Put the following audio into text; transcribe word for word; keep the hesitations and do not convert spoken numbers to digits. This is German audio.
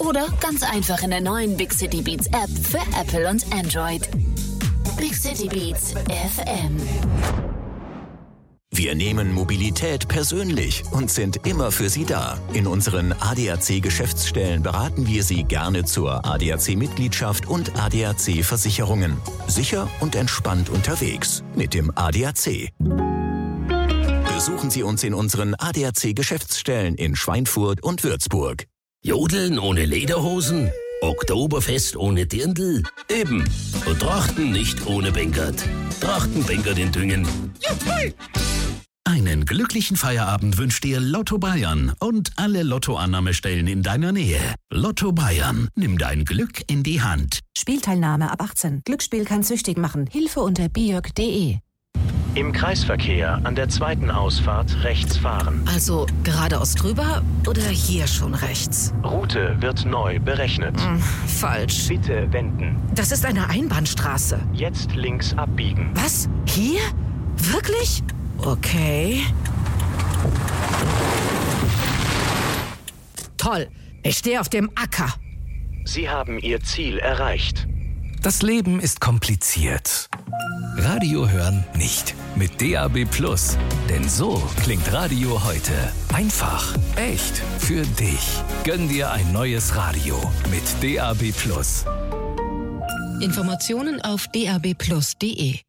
Oder ganz einfach in der neuen Big City Beats App für Apple und Android. Big City Beats F M. Wir nehmen Mobilität persönlich und sind immer für Sie da. In unseren A D A C-Geschäftsstellen beraten wir Sie gerne zur A D A C-Mitgliedschaft und A D A C-Versicherungen. Sicher und entspannt unterwegs mit dem A D A C. Besuchen Sie uns in unseren A D A C-Geschäftsstellen in Schweinfurt und Würzburg. Jodeln ohne Lederhosen? Oktoberfest ohne Dirndl? Eben. Und Trachten nicht ohne Bengert. Trachtenbengert in Düngen. Juhu! Einen glücklichen Feierabend wünscht dir Lotto Bayern und alle Lottoannahmestellen in deiner Nähe. Lotto Bayern, nimm dein Glück in die Hand. Spielteilnahme ab achtzehn. Glücksspiel kann süchtig machen. Hilfe unter biog punkt de. Im Kreisverkehr an der zweiten Ausfahrt rechts fahren. Also geradeaus drüber oder hier schon rechts? Route wird neu berechnet. Hm, falsch. Bitte wenden. Das ist eine Einbahnstraße. Jetzt links abbiegen. Was? Hier? Wirklich? Okay. Toll. Ich stehe auf dem Acker. Sie haben Ihr Ziel erreicht. Das Leben ist kompliziert. Radio hören nicht. Mit D A B Plus. Denn so klingt Radio heute. Einfach, echt, für dich. Gönn dir ein neues Radio mit D A B Plus. Informationen auf d a b plus punkt de.